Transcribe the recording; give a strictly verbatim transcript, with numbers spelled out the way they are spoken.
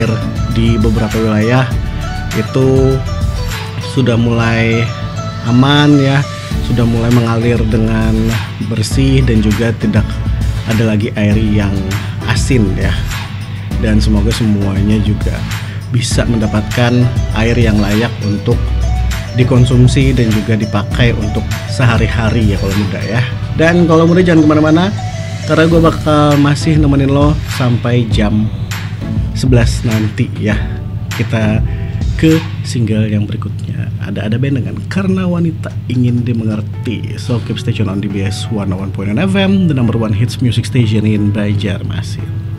di beberapa wilayah itu sudah mulai aman ya, sudah mulai mengalir dengan bersih dan juga tidak ada lagi air yang asin ya. Dan semoga semuanya juga bisa mendapatkan air yang layak untuk dikonsumsi dan juga dipakai untuk sehari-hari ya kalau muda ya. Dan kalau muda jangan kemana-mana, karena gue bakal masih nemenin lo sampai jam sebelas nanti ya. Kita ke single yang berikutnya. Ada-ada band dengan Karena Wanita Ingin Dimengerti. So keep stay tune on D B S one oh one point nine F M, the number one hits music station in Banjarmasin.